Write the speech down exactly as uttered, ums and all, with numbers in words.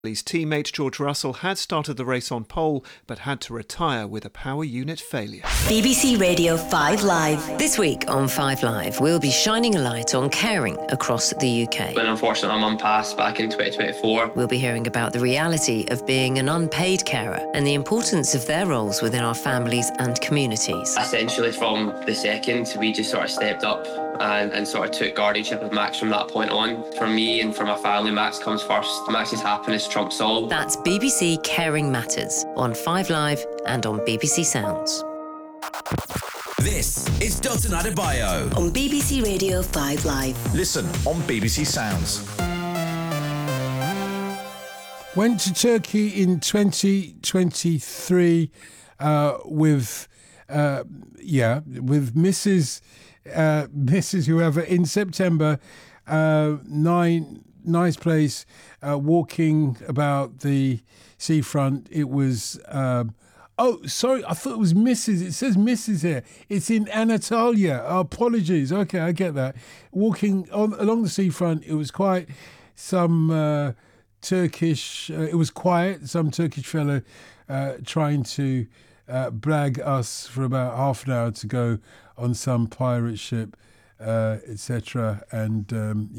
His teammate George Russell had started the race on pole, but had to retire with a power unit failure. B B C Radio five Live. This week on five Live, we'll be shining a light on caring across the U K. When unfortunately my mum passed back in twenty twenty-four. We'll be hearing about the reality of being an unpaid carer and the importance of their roles within our families and communities. Essentially from the second, we just sort of stepped up and, and sort of took guardianship of Max from that point on. For me and for my family, Max comes first. Max's happiness trumps all. That's B B C Caring Matters on five Live and on B B C Sounds. This is Dalton Adebayo on B B C Radio five Live. Listen on B B C Sounds. Went to Turkey in twenty twenty-three uh, with, uh, yeah, with Missus Uh, Missus whoever in September. Uh, nine nice place. Uh, walking about the seafront. It was. Um, oh, sorry, I thought it was Missus It says Missus here. It's in Anatolia. Oh, apologies. Okay, I get that. Walking on along the seafront. It was quite some. Uh, Turkish, uh, it was quiet, some Turkish fellow uh, trying to uh, brag us for about half an hour to go on some pirate ship, uh, et cetera. And um,